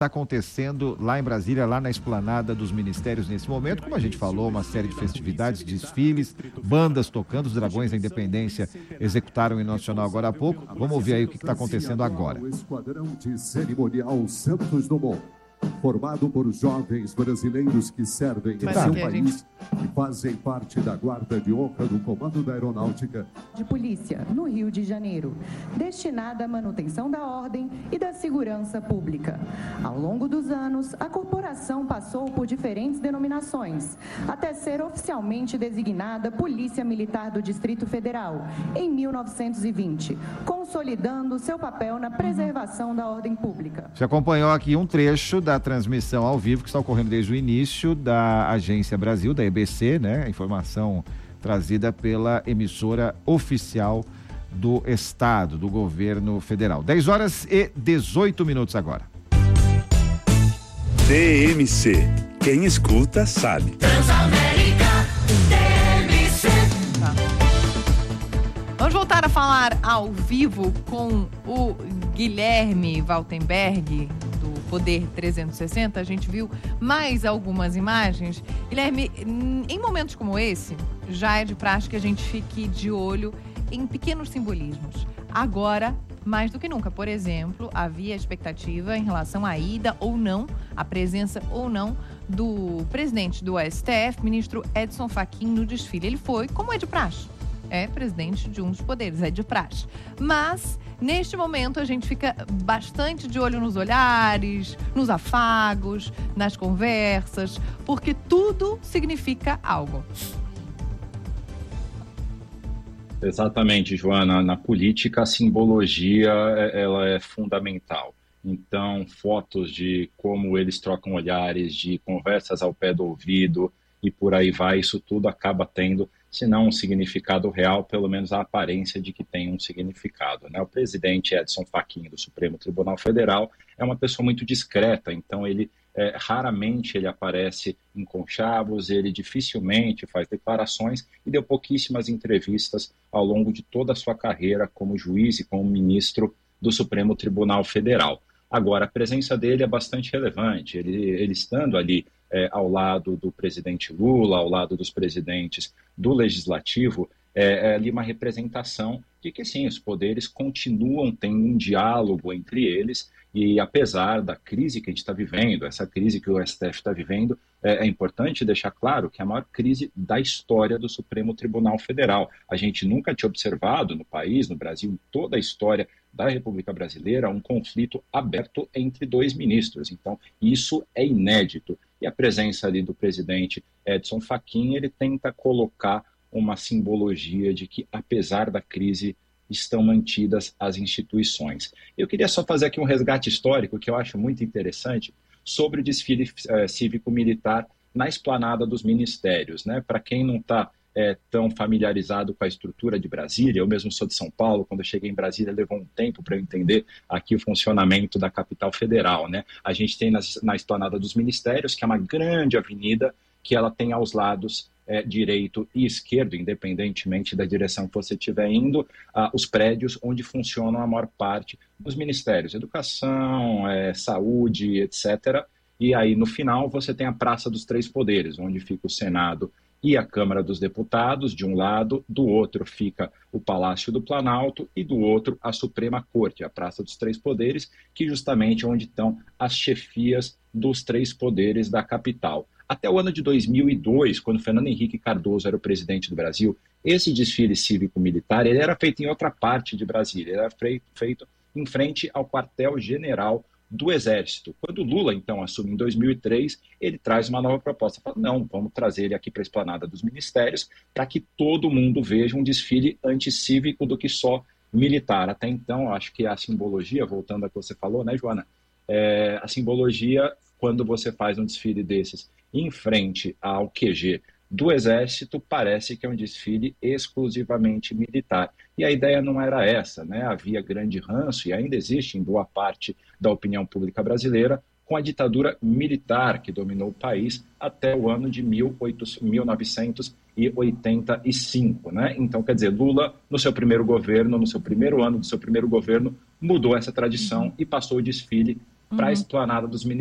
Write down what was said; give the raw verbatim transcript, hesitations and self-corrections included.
está acontecendo lá em Brasília, lá na esplanada dos ministérios nesse momento. Como a gente falou, uma série de festividades, desfiles, bandas tocando. Os Dragões da Independência executaram o hino nacional agora há pouco. Vamos ouvir aí o que está acontecendo agora. O Esquadrão de Cerimonial Santos Dumont, formado por jovens brasileiros que servem em seu país e fazem parte da Guarda de Honra do Comando da Aeronáutica de Polícia, no Rio de Janeiro, destinada à manutenção da ordem e da segurança pública. Ao longo dos anos, a corporação passou por diferentes denominações, até ser oficialmente designada Polícia Militar do Distrito Federal, em mil novecentos e vinte, consolidando seu papel na preservação da ordem pública. Você acompanhou aqui um trecho da transmissão ao vivo que está ocorrendo desde o início da Agência Brasil, da E B C, né? A informação trazida pela emissora oficial do Estado, do governo federal. dez horas e dezoito minutos agora. D M C. Quem escuta sabe. Transamérica D M C. Tá. Vamos voltar a falar ao vivo com o Guilherme Waltenberg, do Poder trezentos e sessenta. A gente viu mais algumas imagens. Guilherme, em momentos como esse, já é de praxe que a gente fique de olho em pequenos simbolismos. Agora, mais do que nunca, por exemplo, havia expectativa em relação à ida ou não, a presença ou não do presidente do S T F, ministro Edson Fachin, no desfile. Ele foi, como é de praxe, é presidente de um dos poderes, é de praxe. Mas, neste momento, a gente fica bastante de olho nos olhares, nos afagos, nas conversas, porque tudo significa algo. Exatamente, Joana. Na política, a simbologia ela é fundamental. Então, fotos de como eles trocam olhares, de conversas ao pé do ouvido e por aí vai, isso tudo acaba tendo, se não um significado real, pelo menos a aparência de que tem um significado, né? O presidente Edson Fachin, do Supremo Tribunal Federal, é uma pessoa muito discreta, então ele é, raramente ele aparece em conchavos, ele dificilmente faz declarações e deu pouquíssimas entrevistas ao longo de toda a sua carreira como juiz e como ministro do Supremo Tribunal Federal. Agora, a presença dele é bastante relevante, ele, ele estando ali é, ao lado do presidente Lula, ao lado dos presidentes do Legislativo, é, é ali uma representação de que sim, os poderes continuam tendo um diálogo entre eles e apesar da crise que a gente está vivendo, essa crise que o S T F está vivendo, é, é importante deixar claro que é a maior crise da história do Supremo Tribunal Federal. A gente nunca tinha observado no país, no Brasil, em toda a história da República Brasileira, um conflito aberto entre dois ministros. Então, isso é inédito. E a presença ali do presidente Edson Fachin, ele tenta colocar uma simbologia de que, apesar da crise, estão mantidas as instituições. Eu queria só fazer aqui um resgate histórico, que eu acho muito interessante, sobre o desfile eh, cívico-militar na esplanada dos ministérios, né? Para quem não está é, tão familiarizado com a estrutura de Brasília, eu mesmo sou de São Paulo, quando eu cheguei em Brasília levou um tempo para eu entender aqui o funcionamento da capital federal, né? A gente tem nas, na esplanada dos ministérios, que é uma grande avenida, que ela tem aos lados é, direito e esquerdo, independentemente da direção que você estiver indo, ah, os prédios onde funcionam a maior parte dos ministérios, educação, é, saúde, etcétera. E aí, no final, você tem a Praça dos Três Poderes, onde fica o Senado e a Câmara dos Deputados, de um lado, do outro fica o Palácio do Planalto e do outro a Suprema Corte, a Praça dos Três Poderes, que justamente é onde estão as chefias dos três poderes da capital. Até o ano de dois mil e dois, quando Fernando Henrique Cardoso era o presidente do Brasil, esse desfile cívico-militar ele era feito em outra parte de Brasília, ele era feito em frente ao quartel-general do Exército. Quando Lula, então, assume em dois mil e três, ele traz uma nova proposta. Fala, não, vamos trazer ele aqui para a esplanada dos ministérios para que todo mundo veja um desfile anticívico do que só militar. Até então, acho que a simbologia, voltando ao que você falou, né, Joana? É, a simbologia, quando você faz um desfile desses em frente ao Q G do Exército, parece que é um desfile exclusivamente militar. E a ideia não era essa, né? Havia grande ranço, e ainda existe em boa parte da opinião pública brasileira, com a ditadura militar que dominou o país até o ano de mil novecentos e oitenta e cinco, né? Então, quer dizer, Lula, no seu primeiro governo, no seu primeiro ano do seu primeiro governo, mudou essa tradição e passou o desfile para a esplanada dos ministérios.